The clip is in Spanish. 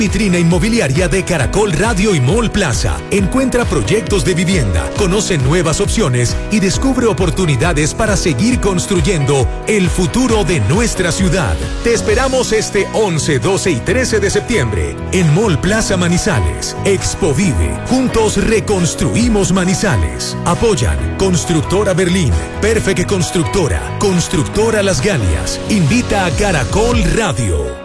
Vitrina inmobiliaria de Caracol Radio y Mall Plaza. Encuentra proyectos de vivienda, conoce nuevas opciones y descubre oportunidades para seguir construyendo el futuro de nuestra ciudad. Te esperamos este 11, 12 y 13 de septiembre en Mall Plaza Manizales. Expo Vive. Juntos reconstruimos Manizales. Apoyan Constructora Berlín, Perfect Constructora, Constructora Las Galias. Invita a Caracol Radio.